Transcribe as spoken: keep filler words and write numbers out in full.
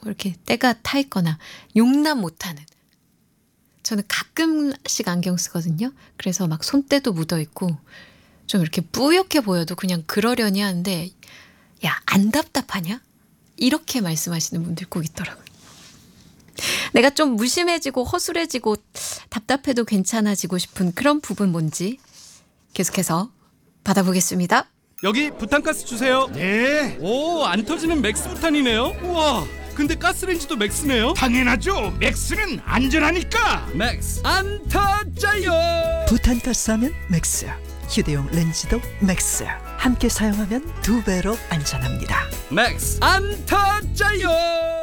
이렇게 때가 타 있거나 용납 못하는. 저는 가끔씩 안경 쓰거든요. 그래서 막 손때도 묻어 있고 좀 이렇게 뿌옇게 보여도 그냥 그러려니 하는데 야, 안 답답하냐? 이렇게 말씀하시는 분들 꼭 있더라고요. 내가 좀 무심해지고 허술해지고 답답해도 괜찮아지고 싶은 그런 부분 뭔지 계속해서 받아보겠습니다. 여기 부탄가스 주세요. 네, 오, 안 터지는 맥스 부탄이네요. 우와, 근데 가스레인지도 맥스네요. 당연하죠. 맥스는 안전하니까. 맥스 안 터져요. 부탄가스 하면 맥스, 휴대용 렌즈도 맥스. 함께 사용하면 두 배로 안전합니다. 맥스 안 터져요.